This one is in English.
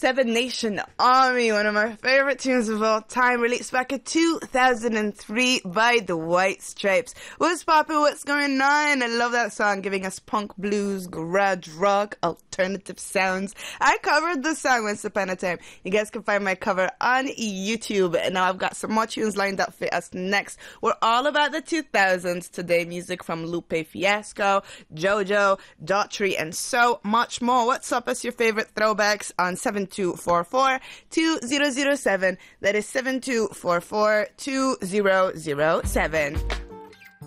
Seven Nation Army, one of my favorite tunes of all time, released back in 2003 by the White Stripes. What's poppin'? What's going on? I love that song, giving us punk, blues, garage rock, alternative sounds. I covered the song once upon a time. You guys can find my cover on YouTube. And now I've got some more tunes lined up for us next. We're all about the 2000s today. Music from Lupe Fiasco, JoJo, Daughtry, and so much more. What's up as your favorite throwbacks on 7244-2007. That is 7244-2007.